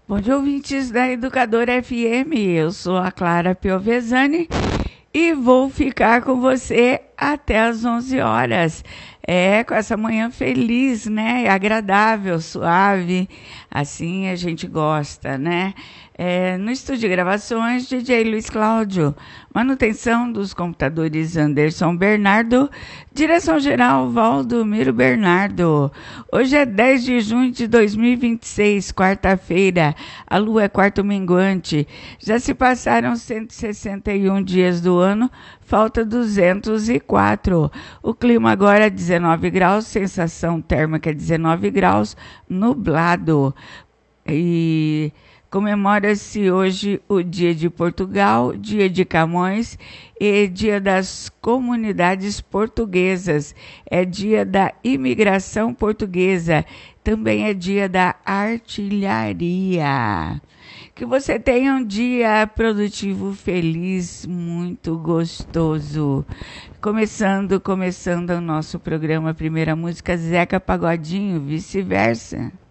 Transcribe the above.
Bom dia, ouvintes da Educadora FM. Eu sou a Clara Piovesani e vou ficar com você até às 11 horas. Com essa manhã feliz, né? Agradável, suave. Assim a gente gosta, né? No estúdio de gravações, DJ Luiz Cláudio. Manutenção dos computadores Anderson Bernardo. Direção-geral Valdomiro Bernardo. Hoje é 10 de junho de 2026, quarta-feira. A lua é quarto minguante. Já se passaram 161 dias do ano. Falta 204. O clima agora é 19 graus, sensação térmica 19 graus, nublado. E comemora-se hoje o Dia de Portugal, Dia de Camões e Dia das Comunidades Portuguesas. É Dia da Imigração Portuguesa. Também é Dia da Artilharia. Que você tenha um dia produtivo, feliz, muito gostoso. Começando o nosso programa, primeira música, Zeca Pagodinho, vice-versa.